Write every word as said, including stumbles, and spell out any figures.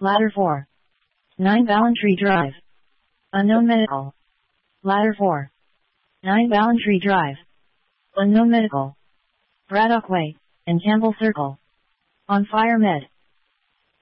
Ladder four. nine Ballantree Drive. Unknown Medical. Ladder four. nine Ballantree Drive. Unknown Medical. Braddock Way, and Campbell Circle. On Fire Med.